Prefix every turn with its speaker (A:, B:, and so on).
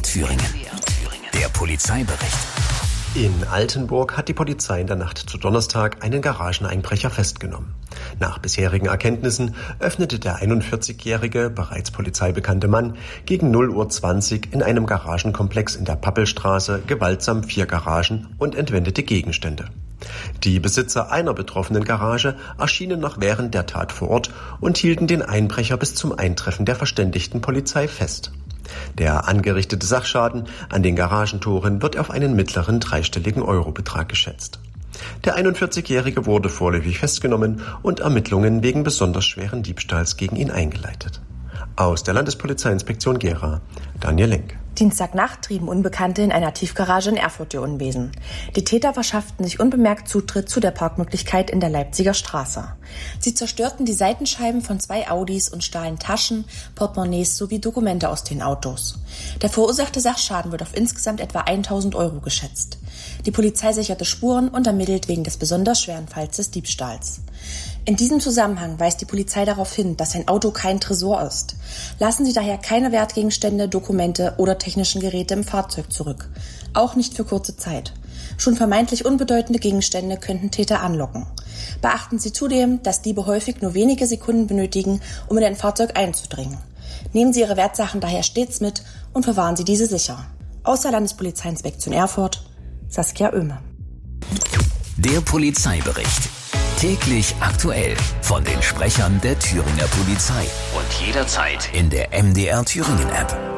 A: Thüringen. Der Polizeibericht.
B: In Altenburg hat die Polizei in der Nacht zu Donnerstag einen Garageneinbrecher festgenommen. Nach bisherigen Erkenntnissen öffnete der 41-jährige, bereits polizeibekannte Mann gegen 0:20 Uhr in einem Garagenkomplex in der Pappelstraße gewaltsam 4 Garagen und entwendete Gegenstände. Die Besitzer einer betroffenen Garage erschienen noch während der Tat vor Ort und hielten den Einbrecher bis zum Eintreffen der verständigten Polizei fest. Der angerichtete Sachschaden an den Garagentoren wird auf einen mittleren dreistelligen Eurobetrag geschätzt. Der 41-Jährige wurde vorläufig festgenommen und Ermittlungen wegen besonders schweren Diebstahls gegen ihn eingeleitet. Aus der Landespolizeiinspektion Gera, Daniel Lenk.
C: Dienstagnacht trieben Unbekannte in einer Tiefgarage in Erfurt ihr Unwesen. Die Täter verschafften sich unbemerkt Zutritt zu der Parkmöglichkeit in der Leipziger Straße. Sie zerstörten die Seitenscheiben von 2 Audis und stahlen Taschen, Portemonnaies sowie Dokumente aus den Autos. Der verursachte Sachschaden wird auf insgesamt etwa 1.000 Euro geschätzt. Die Polizei sicherte Spuren und ermittelt wegen des besonders schweren Falls des Diebstahls. In diesem Zusammenhang weist die Polizei darauf hin, dass ein Auto kein Tresor ist. Lassen Sie daher keine Wertgegenstände, Dokumente oder technischen Geräte im Fahrzeug zurück. Auch nicht für kurze Zeit. Schon vermeintlich unbedeutende Gegenstände könnten Täter anlocken. Beachten Sie zudem, dass Diebe häufig nur wenige Sekunden benötigen, um in ein Fahrzeug einzudringen. Nehmen Sie Ihre Wertsachen daher stets mit und verwahren Sie diese sicher. Aus der Landespolizeiinspektion Erfurt, Saskia Oehme.
A: Der Polizeibericht. Täglich aktuell von den Sprechern der Thüringer Polizei und jederzeit in der MDR Thüringen App.